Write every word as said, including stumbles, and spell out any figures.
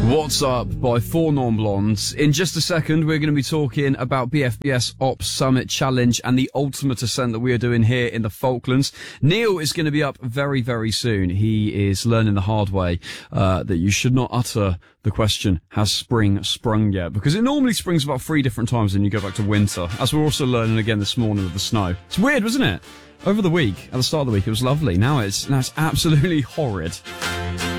What's Up by Four Non-Blondes. In just a second, we're going to be talking about B F B S Ops Summit Challenge and the ultimate ascent that we are doing here in the Falklands. Neil is going to be up very, very soon. He is learning the hard way uh, that you should not utter the question, has spring sprung yet? Because it normally springs about three different times and you go back to winter, as we're also learning again this morning with the snow. It's weird, wasn't it? Over the week, at the start of the week, it was lovely. Now it's, now it's absolutely horrid.